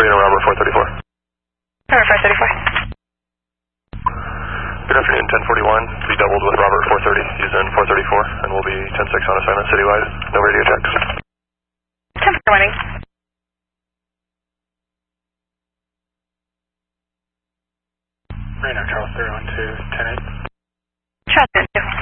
Reno Robert 434. Robert 434. Good afternoon, 1041. We doubled with Robert 430. He's in 434, and we'll be 10-6 on assignment citywide. No radio checks. 10 for morning. Reno Charles 312, 10-8. Charles 312.